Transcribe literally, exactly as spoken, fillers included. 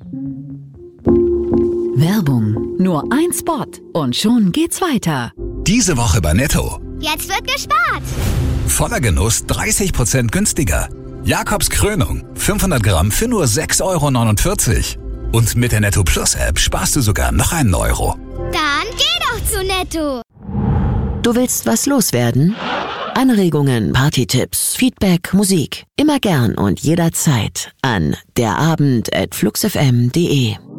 Werbung. Nur ein Spot und schon geht's weiter. Diese Woche bei Netto. Jetzt wird gespart. Voller Genuss dreißig Prozent günstiger. Jakobs Krönung. fünfhundert Gramm für nur sechs Euro neunundvierzig. Und mit der Netto Plus App sparst du sogar noch einen Euro. Dann geh doch zu Netto. Du willst was loswerden? Anregungen, Partytipps, Feedback, Musik. Immer gern und jederzeit an derabend at fluxfm punkt de.